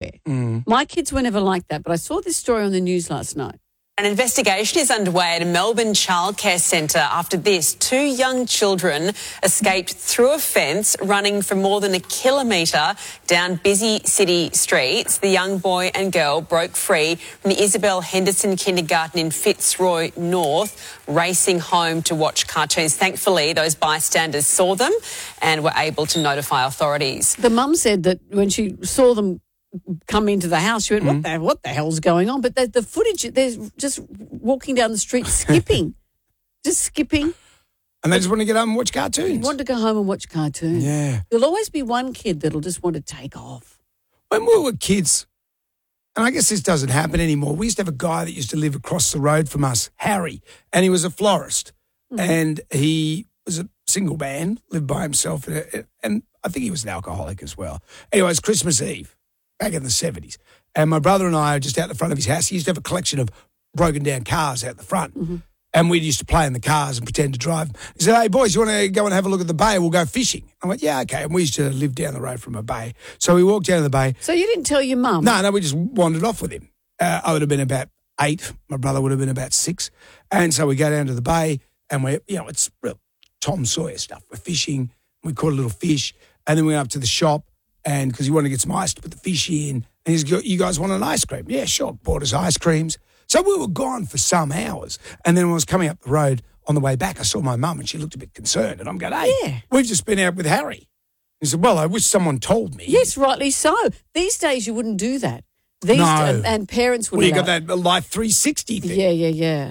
everywhere. My kids were never like that, but I saw this story on the news last night. An investigation is underway at a Melbourne childcare centre after this. 2 young children escaped through a fence running for more than a kilometre down busy city streets. The young boy and girl broke free from the Isabel Henderson Kindergarten in Fitzroy North, racing home to watch cartoons. Thankfully, those bystanders saw them and were able to notify authorities. The mum said that when she saw them come into the house, she went, what the hell's going on? But the footage, they're just walking down the street skipping, just skipping. And they just want to get home and watch cartoons. Want to go home and watch cartoons. Yeah. There'll always be one kid that'll just want to take off. When we were kids, and I guess this doesn't happen anymore, we used to have a guy that used to live across the road from us, Harry, and he was a florist. And he was a single man, lived by himself, and I think he was an alcoholic as well. Anyway, it's Christmas Eve. Back in the 70s. And my brother and I are just out the front of his house. He used to have a collection of broken down cars out the front. And we used to play in the cars and pretend to drive. He said, hey, boys, you want to go and have a look at the bay? We'll go fishing. I went, yeah, okay. And we used to live down the road from a bay. So we walked down to the bay. So you didn't tell your mum? No, we just wandered off with him. I would have been about 8. My brother would have been about 6. And so we go down to the bay and it's real Tom Sawyer stuff. We're fishing. We caught a little fish. And then we went up to the shop. And because he wanted to get some ice to put the fish in. And he's go, you guys want an ice cream? Yeah, sure. Bought us ice creams. So we were gone for some hours. And then when I was coming up the road on the way back, I saw my mum and she looked a bit concerned. And I'm going, hey, we've just been out with Harry. He said, well, I wish someone told me. Yes, rightly so. These days you wouldn't do that. And parents wouldn't. Well, you got that Life 360 thing. Yeah.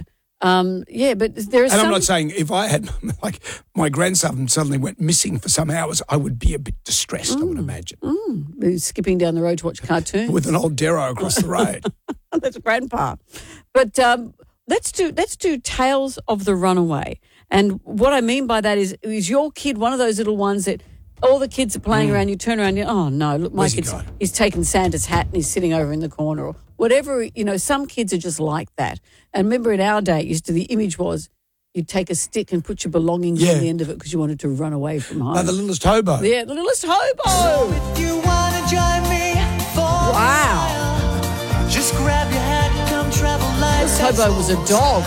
But there is. And I'm not saying if I had, like, my grandson suddenly went missing for some hours, I would be a bit distressed, I would imagine. Skipping down the road to watch cartoons. With an old Darrow across the road. That's Grandpa. But let's do Tales of the Runaway. And what I mean by that is your kid one of those little ones that all the kids are playing around, you turn around, oh, no, look, my kid's he's taken Santa's hat and he's sitting over in the corner or whatever. Some kids are just like that. And remember in our day, the image was you'd take a stick and put your belongings on the end of it because you wanted to run away from home. Like the littlest hobo. Yeah, the littlest hobo. If you want to join me for wow. Just grab your hat and come travel light. This hobo was a dog.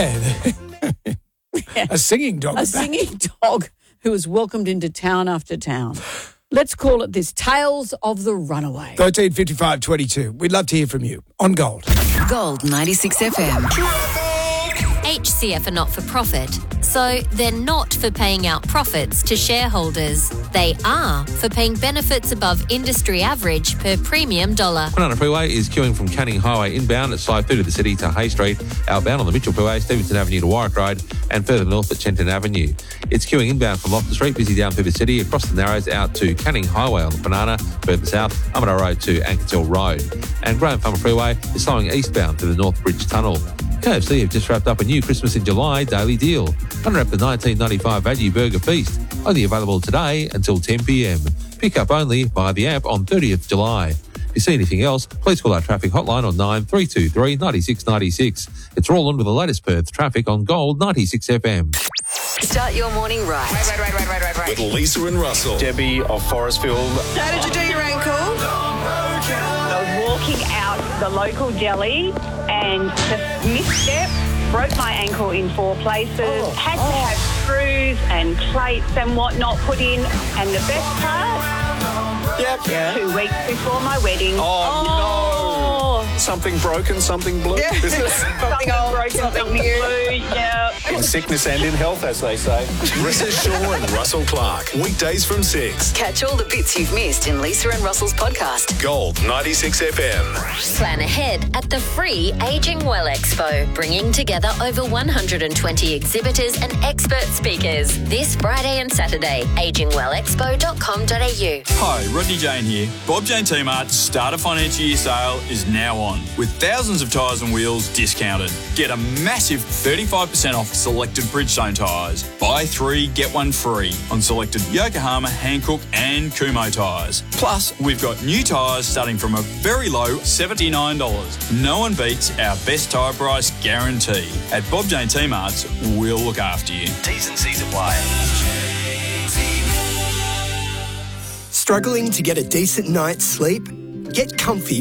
Yeah. A singing dog. A singing dog who was welcomed into town after town. Let's call it this, Tales of the Runaway. 13 55 22. We'd love to hear from you on Gold. Gold 96 FM. HCF are not for profit, so they're not for paying out profits to shareholders. They are for paying benefits above industry average per premium dollar. Kwinana Freeway is queuing from Canning Highway inbound at side through to the city to Hay Street, outbound on the Mitchell Freeway, Stevenson Avenue to Warwick Road, and further north at Chenton Avenue. It's queuing inbound from Loftus Street, busy down through the city, across the Narrows out to Canning Highway on the Kwinana, further south, Armadale Road to Ankershill Road. And Graham Farmer Freeway is slowing eastbound to the North Bridge Tunnel. KFC have just wrapped up a new Christmas in July daily deal. Unwrap the 19.95 value burger feast. Only available today until 10 p.m. Pick up only via the app on 30th July. If you see anything else, please call our traffic hotline on 9323 96 96. It's Roland with the latest Perth traffic on Gold 96 FM. Start your morning right. Right. With Lisa and Russell. Debbie of Forestfield. How did you do your ankle? I was walking out the local deli and just misstepped, broke my ankle in 4 places, had to have screws and plates and whatnot put in, and the best part, 2 weeks before my wedding. Something broken, something blue. Is it? Something broken, something blue, yeah. In sickness and in health, as they say. Lisa Shaw and Russell Clark. Weekdays from 6. Catch all the bits you've missed in Lisa and Russell's podcast. Gold 96 FM. Plan ahead at the free Aging Well Expo, bringing together over 120 exhibitors and expert speakers. This Friday and Saturday, agingwellexpo.com.au. Hi, Rodney Jane here. Bob Jane T-Mart's start of financial year sale is now on, with thousands of tyres and wheels discounted. Get a massive 35% off selected Bridgestone tyres. Buy 3, get 1 free on selected Yokohama, Hankook and Kumho tyres. Plus, we've got new tyres starting from a very low $79. No one beats our best tyre price guarantee. At Bob Jane T-Mart's, we'll look after you. T's and C's apply. Struggling to get a decent night's sleep? Get comfy